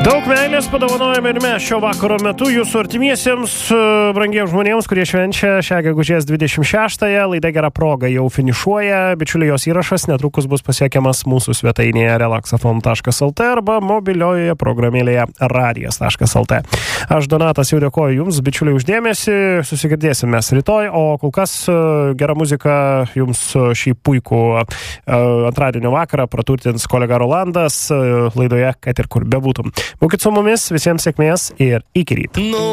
Daug meilės padovanojame ir mes šio vakaro metu jūsų artimiesiems, brangiems žmonėms, kurie švenčia šią gegužės 26-ąją. Laida Gera proga jau finišuoja. Bičiuliai, jos įrašas netrukus bus pasiekiamas mūsų svetainėje relaxafon.lt arba mobiliojoje programėlėje radijas.lt. Aš Donatas jau dėkoju jums, bičiuliai, uždėmesį. Susigirdėsim mes rytoj, o kol kas gera muzika jums šį puikų antradienio vakarą praturtins kolega Rolandas laidoje, kad ir kur bebūtum. Būkit su mumis, visiems sėkmės ir iki ryto.